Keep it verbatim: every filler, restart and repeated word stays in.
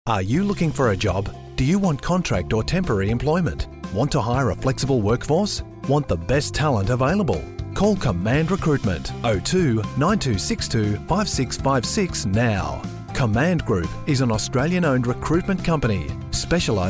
Are you looking for a job? Do you want contract or temporary employment? Want to hire a flexible workforce? Want the best talent available? Call Command Recruitment oh two nine two six two five six five six now. Command Group is an Australian-owned recruitment company specialising